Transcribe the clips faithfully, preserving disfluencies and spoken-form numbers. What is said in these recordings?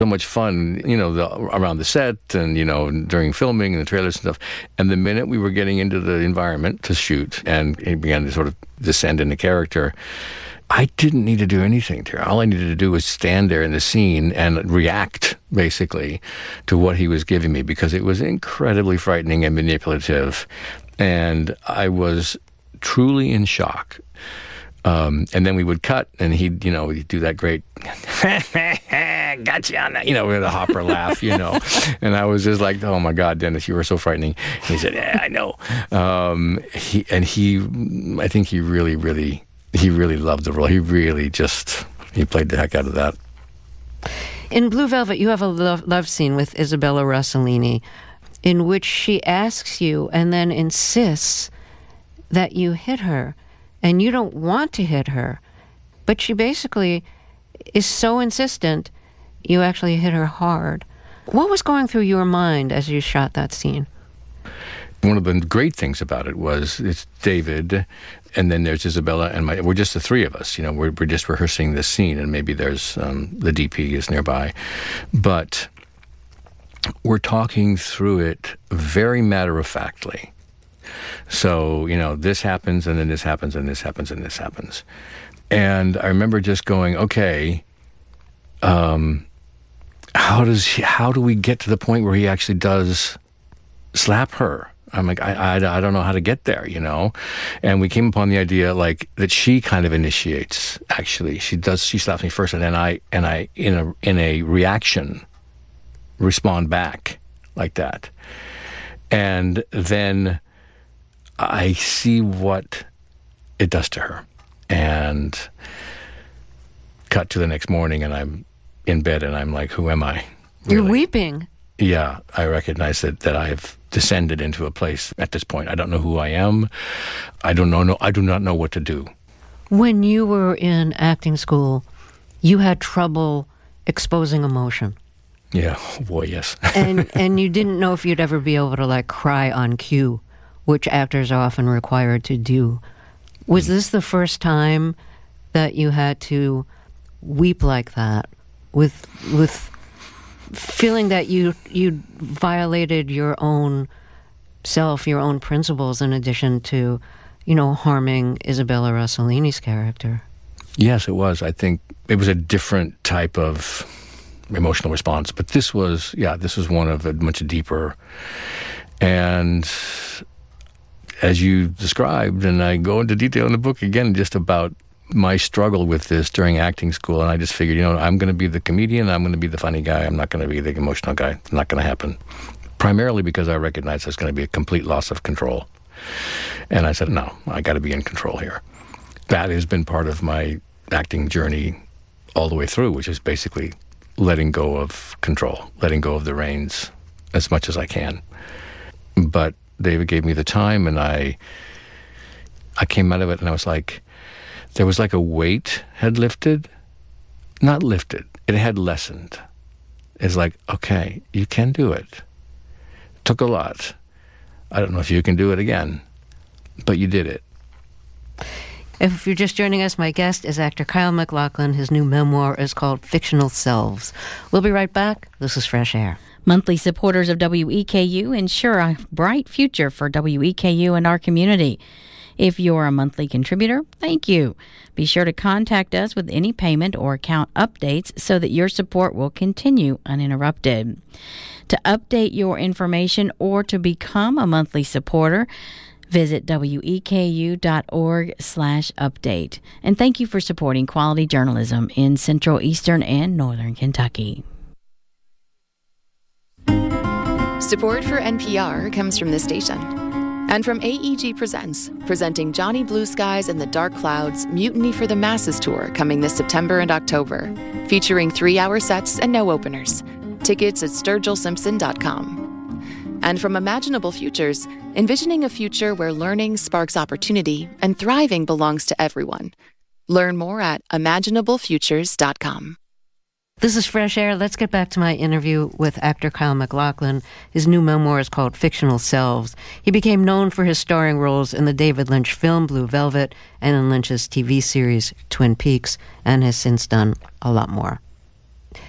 So much fun, you know, the, around the set and, you know, during filming and the trailers and stuff. And the minute we were getting into the environment to shoot and it began to sort of descend into character, I didn't need to do anything to her. All I needed to do was stand there in the scene and react, basically, to what he was giving me, because it was incredibly frightening and manipulative. And I was truly in shock. Um, and then we would cut, and he'd, you know, he'd do that great, gotcha on that, you know, with a Hopper laugh, you know. And I was just like, oh my God, Dennis, you were so frightening. And he said, yeah, I know. Um, he and he, I think he really, really, he really loved the role. He really just, he played the heck out of that. In Blue Velvet, you have a love, love scene with Isabella Rossellini in which she asks you and then insists that you hit her. And you don't want to hit her, but she basically is so insistent, you actually hit her hard. What was going through your mind as you shot that scene? One of the great things about it was it's David, and then there's Isabella and my. We're just the three of us. You know, we're we're just rehearsing this scene, and maybe there's um, the D P is nearby, but we're talking through it very matter-of-factly. So, you know, this happens, and then this happens, and this happens, and this happens. And I remember just going, okay, um, how does he, how do we get to the point where he actually does slap her? I'm like, I, I, I don't know how to get there, you know? And we came upon the idea, like, that she kind of initiates, actually. She does, she slaps me first, and then I, and I, in a, in a reaction, respond back like that. And then I see what it does to her, and cut to the next morning, and I'm in bed, and I'm like, who am I? Really? You're weeping. Yeah, I recognize that, that I have descended into a place at this point. I don't know who I am. I don't know. No, I do not know what to do. When you were in acting school, you had trouble exposing emotion. Yeah, oh boy, yes. and and you didn't know if you'd ever be able to, like, cry on cue, which actors are often required to do. Was this the first time that you had to weep like that, with with feeling that you you violated your own self, your own principles, in addition to, you know, harming Isabella Rossellini's character? Yes, it was. I think it was a different type of emotional response, but this was, yeah, this was one of a much deeper. And as you described, and I go into detail in the book again, just about my struggle with this during acting school, and I just figured, you know, I'm going to be the comedian, I'm going to be the funny guy, I'm not going to be the emotional guy. It's not going to happen. Primarily because I recognize there's going to be a complete loss of control. And I said, no, I got to be in control here. That has been part of my acting journey all the way through, which is basically letting go of control, letting go of the reins as much as I can. But David gave me the time, and I I came out of it, and I was like, there was like a weight had lifted. Not lifted, it had lessened. It's like, okay, you can do it. It took a lot. I don't know if you can do it again, but you did it. If you're just joining us, my guest is actor Kyle MacLachlan. His new memoir is called Fictional Selves. We'll be right back. This is Fresh Air. Monthly supporters of W E K U ensure a bright future for W E K U and our community. If you're a monthly contributor, thank you. Be sure to contact us with any payment or account updates so that your support will continue uninterrupted. To update your information or to become a monthly supporter, visit weku.org slash update. And thank you for supporting quality journalism in Central, Eastern, and Northern Kentucky. Support for N P R comes from this station and from A E G Presents, presenting Johnny Blue Skies and the Dark Clouds Mutiny for the Masses tour coming this September and October, featuring three-hour sets and no openers. Tickets at sturgill simpson dot com. And from Imaginable Futures, envisioning a future where learning sparks opportunity and thriving belongs to everyone. Learn more at imaginable futures dot com. This is Fresh Air. Let's get back to my interview with actor Kyle MacLachlan. His new memoir is called Fictional Selves. He became known for his starring roles in the David Lynch film Blue Velvet and in Lynch's T V series Twin Peaks, and has since done a lot more.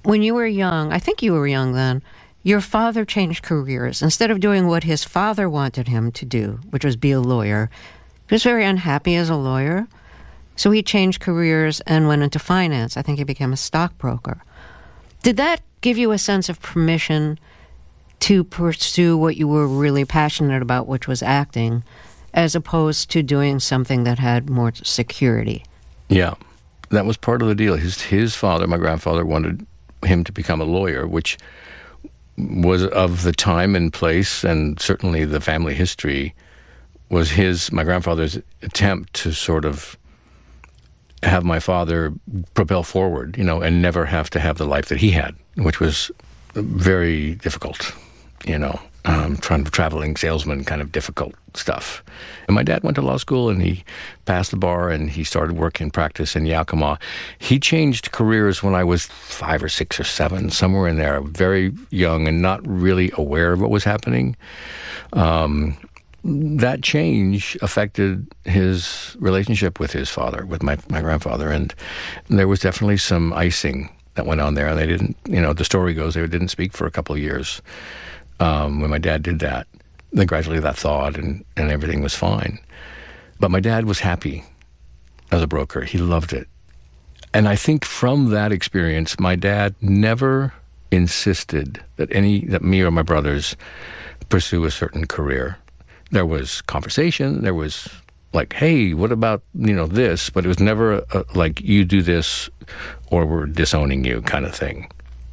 when you were young, I think you were young then, your father changed careers. Instead of doing what his father wanted him to do, which was be a lawyer, he was very unhappy as a lawyer. So he changed careers and went into finance. I think he became a stockbroker. Did that give you a sense of permission to pursue what you were really passionate about, which was acting, as opposed to doing something that had more security? Yeah, that was part of the deal. His, his father, my grandfather, wanted him to become a lawyer, which was of the time and place, and certainly the family history was his, my grandfather's attempt to sort of have my father propel forward, you know, and never have to have the life that he had, which was very difficult, you know, um, trying to traveling salesman kind of difficult stuff. And my dad went to law school and he passed the bar and he started work in practice in Yakima. He changed careers when I was five or six or seven, somewhere in there, very young and not really aware of what was happening. Um, that change affected his relationship with his father, with my, my grandfather, and there was definitely some icing that went on there. And they didn't, you know, the story goes, they didn't speak for a couple of years um, when my dad did that. Then gradually that thawed and, and everything was fine. But my dad was happy as a broker. He loved it. And I think from that experience, my dad never insisted that any, that me or my brothers pursue a certain career. There was conversation, there was like, hey, what about, you know, this? But it was never a, a, like, you do this or we're disowning you kind of thing.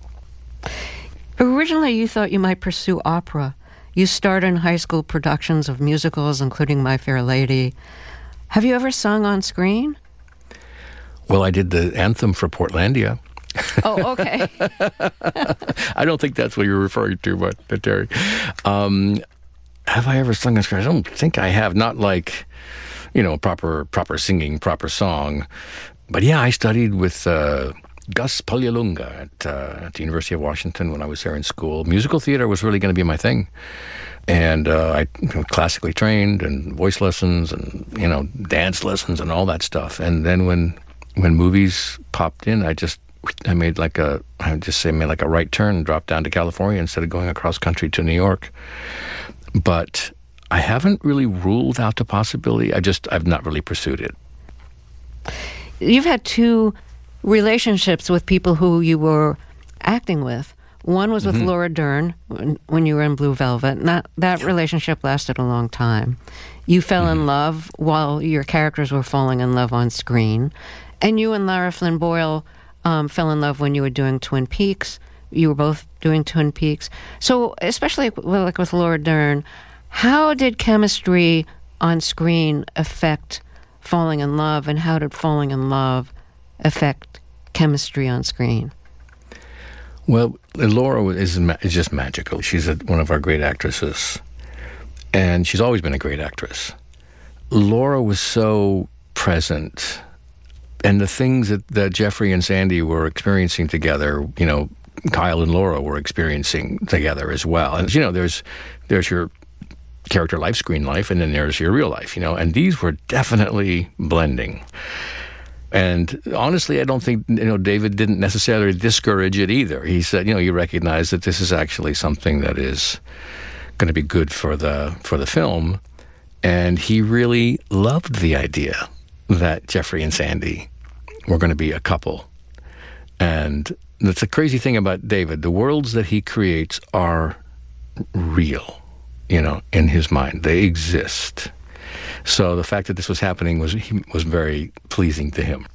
Originally, you thought you might pursue opera. You starred in high school productions of musicals, including My Fair Lady. Have you ever sung on screen? Well, I did the anthem for Portlandia. Oh, okay. I don't think that's what you're referring to, but, but Terry. Um, have I ever sung on screen? I don't think I have. Not like, you know, proper proper singing, proper song. But yeah, I studied with uh, Gus Palyalunga at, uh, at the University of Washington when I was there in school. Musical theater was really going to be my thing. And uh, I you know, classically trained and voice lessons and, you know, dance lessons and all that stuff. And then when when movies popped in, I just, I made like a, I would just say made like a right turn and dropped down to California instead of going across country to New York. But I haven't really ruled out the possibility. I just, I've not really pursued it. You've had two relationships with people who you were acting with. One was with mm-hmm. Laura Dern when, when you were in Blue Velvet. Not, that relationship lasted a long time. You fell mm-hmm. in love while your characters were falling in love on screen. And you and Lara Flynn Boyle um, fell in love when you were doing Twin Peaks. You were both doing Twin Peaks. So especially like with Laura Dern, how did chemistry on screen affect falling in love, and how did falling in love affect chemistry on screen? Well, Laura is, is just magical. She's a, one of our great actresses, and she's always been a great actress. Laura was so present, and the things that, that Jeffrey and Sandy were experiencing together, you know, Kyle and Laura were experiencing together as well. And, you know, there's there's your character life, screen life, and then there's your real life, you know, and these were definitely blending. And honestly, I don't think, you know, David didn't necessarily discourage it either. He said, you know, you recognize that this is actually something that is going to be good for the for the film. And he really loved the idea that Jeffrey and Sandy were going to be a couple. And that's the crazy thing about David. The worlds that he creates are real, you know, in his mind. They exist. So the fact that this was happening was was very pleasing to him.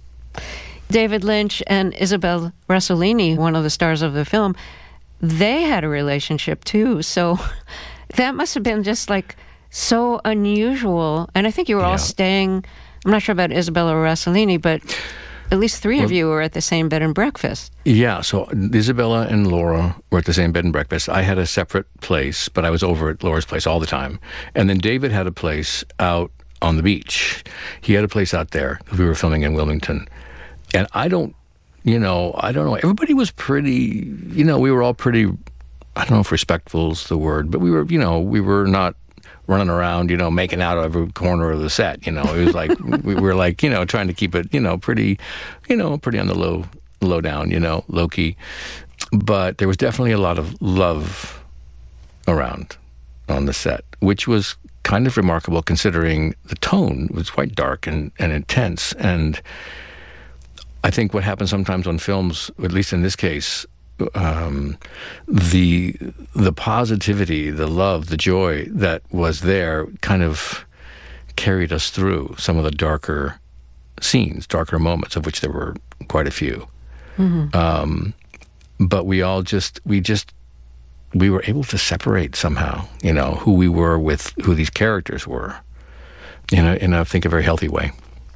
David Lynch and Isabel Rossellini, one of the stars of the film, they had a relationship too. So that must have been just like so unusual. And I think you were yeah. all staying, I'm not sure about Isabella Rossellini, but at least three well, of you were at the same bed and breakfast. Yeah, so Isabella and Laura were at the same bed and breakfast. I had a separate place, but I was over at Laura's place all the time. And then David had a place out on the beach. He had a place out there. We were filming in Wilmington. And I don't, you know, I don't know. Everybody was pretty, you know, we were all pretty, I don't know if respectful is the word, but we were, you know, we were not running around, you know, making out every corner of the set, you know. It was like, we were like, you know, trying to keep it, you know, pretty, you know, pretty on the low lowdown, you know, low-key. But there was definitely a lot of love around on the set, which was kind of remarkable considering the tone was quite dark and, and intense. And I think what happens sometimes on films, at least in this case, um, the the positivity, the love, the joy that was there kind of carried us through some of the darker scenes, darker moments, of which there were quite a few. Mm-hmm. Um, but we all just, we just, we were able to separate somehow, you know, who we were with who these characters were, in a, in a, I think, a very healthy way.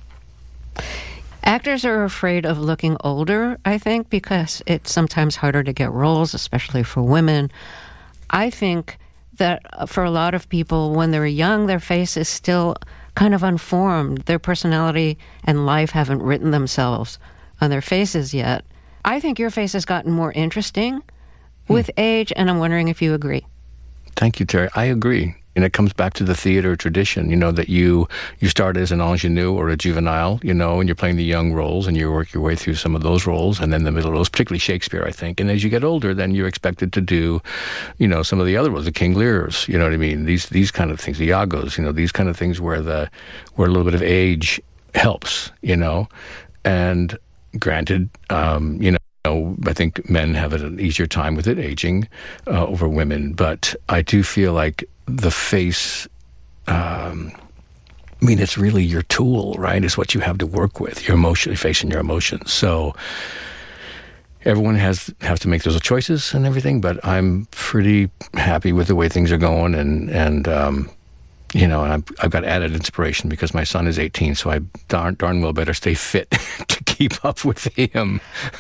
Actors are afraid of looking older, I think, because it's sometimes harder to get roles, especially for women. I think that for a lot of people, when they're young, their face is still kind of unformed. Their personality and life haven't written themselves on their faces yet. I think your face has gotten more interesting with hmm. age, and I'm wondering if you agree. Thank you, Terry. I agree. And it comes back to the theater tradition, you know, that you you start as an ingenue or a juvenile, you know, and you're playing the young roles, and you work your way through some of those roles, and then the middle roles, particularly Shakespeare, I think. And as you get older, then you're expected to do, you know, some of the other roles, the King Lears, you know what I mean? These these kind of things, the Iagos, you know, these kind of things where the where a little bit of age helps, you know. And granted, um, you know, I think men have an easier time with it, aging uh, over women. But I do feel like the face, um, I mean, it's really your tool, right? It's what you have to work with, your emotion, your face and your emotions. So everyone has has to make those choices and everything, but I'm pretty happy with the way things are going. And, and um, you know, and I've, I've got added inspiration because my son is eighteen, so I darn, darn well better stay fit to keep up with him.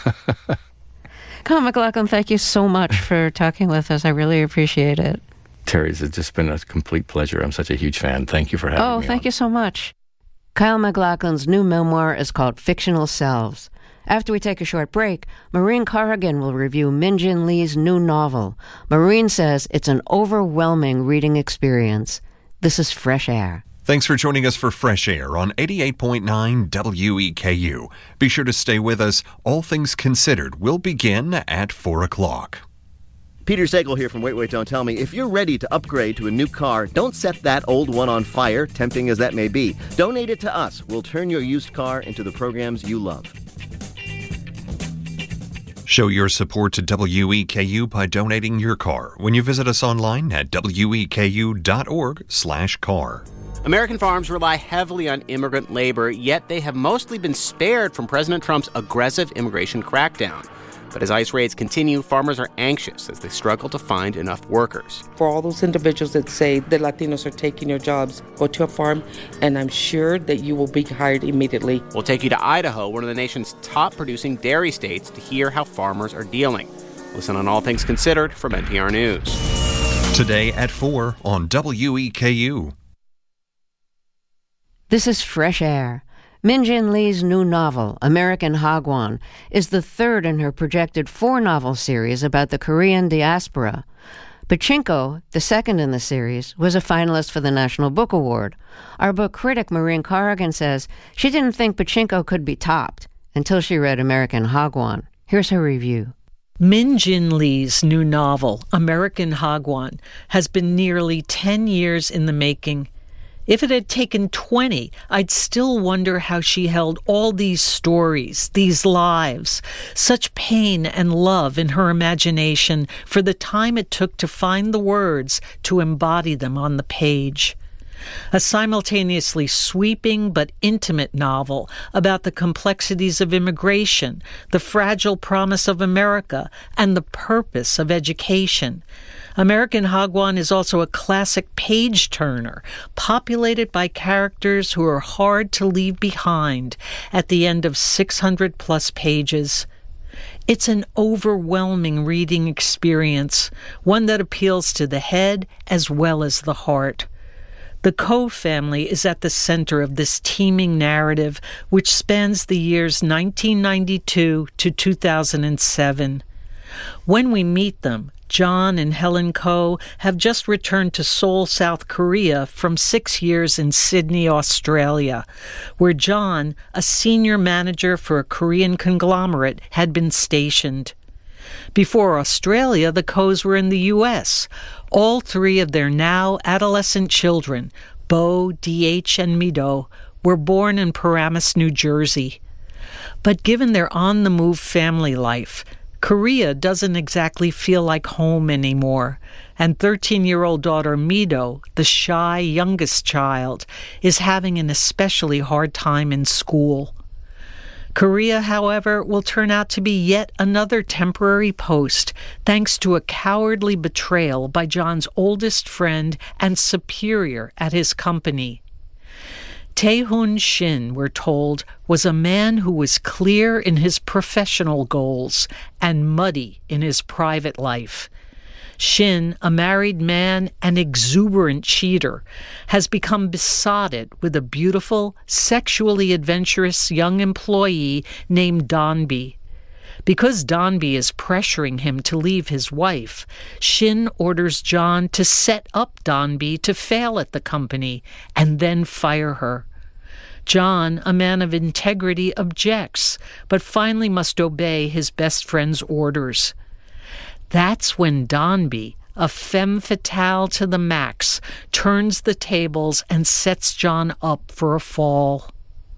Kyle MacLachlan, thank you so much for talking with us. I really appreciate it. Terry, it's just been a complete pleasure. I'm such a huge fan. Thank you for having oh, me. Oh, thank on. you so much. Kyle MacLachlan's new memoir is called Fictional Selves. After we take a short break, Maureen Corrigan will review Min-Jin Lee's new novel. Maureen says it's an overwhelming reading experience. This is Fresh Air. Thanks for joining us for Fresh Air on eighty-eight point nine W E K U. Be sure to stay with us. All Things Considered will begin at four o'clock. Peter Sagal here from Wait, Wait, Don't Tell Me. If you're ready to upgrade to a new car, don't set that old one on fire, tempting as that may be. Donate it to us. We'll turn your used car into the programs you love. Show your support to W E K U by donating your car when you visit us online at weku.org slash car. American farms rely heavily on immigrant labor, yet they have mostly been spared from President Trump's aggressive immigration crackdown. But as ICE raids continue, farmers are anxious as they struggle to find enough workers. For all those individuals that say the Latinos are taking your jobs, go to a farm, and I'm sure that you will be hired immediately. We'll take you to Idaho, one of the nation's top-producing dairy states, to hear how farmers are dealing. Listen on All Things Considered from N P R News. Today at four on W E K U. This is Fresh Air. Min-Jin Lee's new novel, American Hagwon, is the third in her projected four-novel series about the Korean diaspora. Pachinko, the second in the series, was a finalist for the National Book Award. Our book critic, Maureen Corrigan, says she didn't think Pachinko could be topped until she read American Hagwon. Here's her review. Min-Jin Lee's new novel, American Hagwon, has been nearly ten years in the making. If it had taken twenty, I'd still wonder how she held all these stories, these lives, such pain and love in her imagination for the time it took to find the words to embody them on the page. A simultaneously sweeping but intimate novel about the complexities of immigration, the fragile promise of America, and the purpose of education. American Hagwon is also a classic page-turner, populated by characters who are hard to leave behind at the end of six hundred plus pages. It's an overwhelming reading experience, one that appeals to the head as well as the heart. The Ko family is at the center of this teeming narrative, which spans the years nineteen ninety-two to two thousand seven. When we meet them, John and Helen Ko have just returned to Seoul, South Korea from six years in Sydney, Australia, where John, a senior manager for a Korean conglomerate, had been stationed. Before Australia, the Kos were in the U S. All three of their now adolescent children, Bo, D H, and Mido, were born in Paramus, New Jersey. But given their on-the-move family life, Korea doesn't exactly feel like home anymore, and thirteen-year-old daughter Mido, the shy youngest child, is having an especially hard time in school. Korea, however, will turn out to be yet another temporary post, thanks to a cowardly betrayal by John's oldest friend and superior at his company. Tae-hoon Shin, we're told, was a man who was clear in his professional goals and muddy in his private life. Shin, a married man and exuberant cheater, has become besotted with a beautiful, sexually adventurous young employee named Donbi. Because Donbi is pressuring him to leave his wife, Shin orders John to set up Donbi to fail at the company and then fire her. John, a man of integrity, objects, but finally must obey his best friend's orders. That's when Donbi, a femme fatale to the max, turns the tables and sets John up for a fall.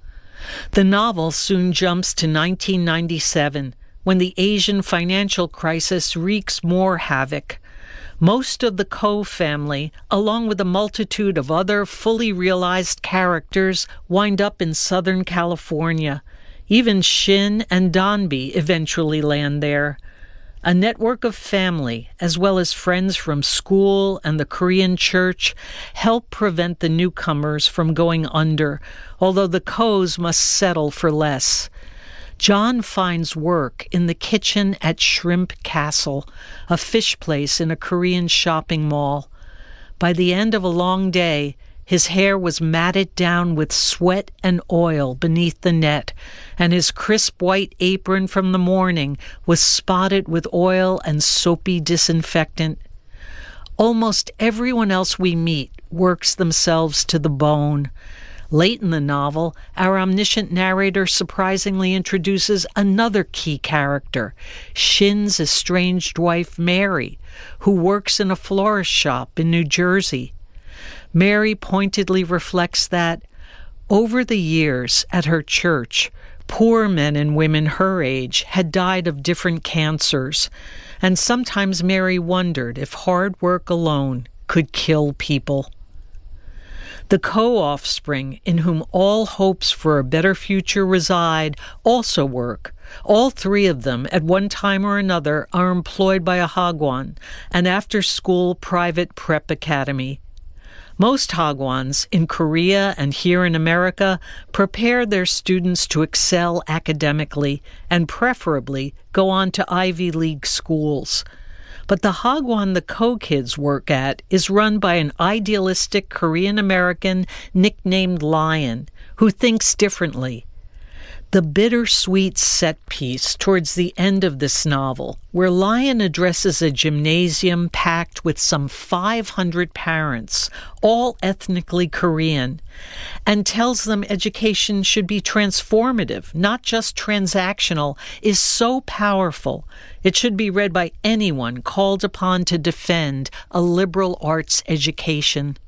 The novel soon jumps to nineteen ninety-seven, when the Asian financial crisis wreaks more havoc. Most of the Ko family, along with a multitude of other fully realized characters, wind up in Southern California. Even Shin and Donbi eventually land there. A network of family, as well as friends from school and the Korean church, help prevent the newcomers from going under, although the Kos must settle for less. John finds work in the kitchen at Shrimp Castle, a fish place in a Korean shopping mall. By the end of a long day, his hair was matted down with sweat and oil beneath the net, and his crisp white apron from the morning was spotted with oil and soapy disinfectant. Almost everyone else we meet works themselves to the bone. Late in the novel, our omniscient narrator surprisingly introduces another key character, Shin's estranged wife, Mary, who works in a florist shop in New Jersey. Mary pointedly reflects that, over the years at her church, poor men and women her age had died of different cancers, and sometimes Mary wondered if hard work alone could kill people. The Ko-offspring, in whom all hopes for a better future reside, also work. All three of them, at one time or another, are employed by a hagwon, an after-school private prep academy. Most hagwons, in Korea and here in America, prepare their students to excel academically and preferably go on to Ivy League schools. But the hagwon the Ko kids work at is run by an idealistic Korean-American nicknamed Lion, who thinks differently. The bittersweet set piece towards the end of this novel, where Lion addresses a gymnasium packed with some five hundred parents, all ethnically Korean, and tells them education should be transformative, not just transactional, is so powerful. It should be read by anyone called upon to defend a liberal arts education.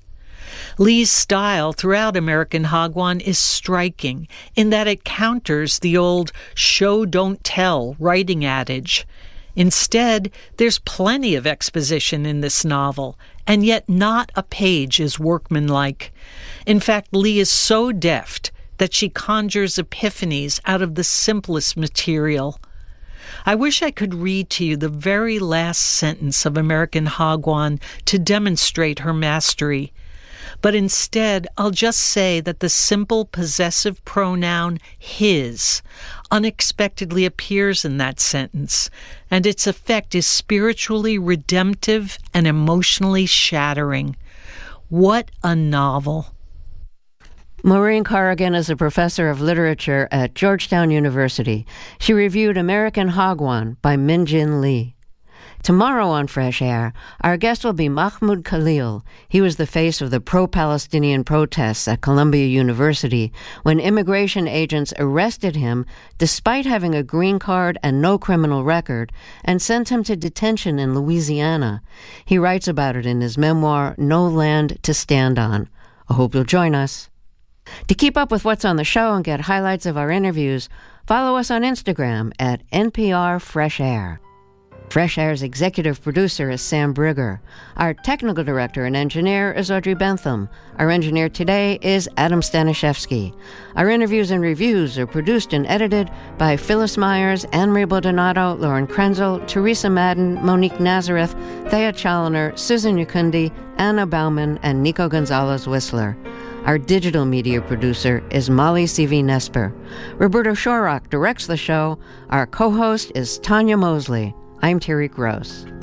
Lee's style throughout American Hagwon is striking in that it counters the old show-don't-tell writing adage. Instead, there's plenty of exposition in this novel, and yet not a page is workmanlike. In fact, Lee is so deft that she conjures epiphanies out of the simplest material. I wish I could read to you the very last sentence of American Hagwon to demonstrate her mastery. But instead, I'll just say that the simple possessive pronoun his unexpectedly appears in that sentence, and its effect is spiritually redemptive and emotionally shattering. What a novel! Maureen Corrigan is a professor of literature at Georgetown University. She reviewed American Hagwan by Min-Jin Lee. Tomorrow on Fresh Air, our guest will be Mahmoud Khalil. He was the face of the pro-Palestinian protests at Columbia University when immigration agents arrested him despite having a green card and no criminal record and sent him to detention in Louisiana. He writes about it in his memoir, No Land to Stand On. I hope you'll join us. To keep up with what's on the show and get highlights of our interviews, follow us on Instagram at N P R Fresh Air. Fresh Air's executive producer is Sam Brigger. Our technical director and engineer is Audrey Bentham. Our engineer today is Adam Staniszewski. Our interviews and reviews are produced and edited by Phyllis Myers, Anne-Marie Baldonado, Lauren Krenzel, Teresa Madden, Monique Nazareth, Thea Challoner, Susan Yakundi, Anna Bauman, and Nico Gonzalez-Whistler. Our digital media producer is Molly C V Nesper. Roberto Shorrock directs the show. Our co-host is Tanya Mosley. I'm Terry Gross.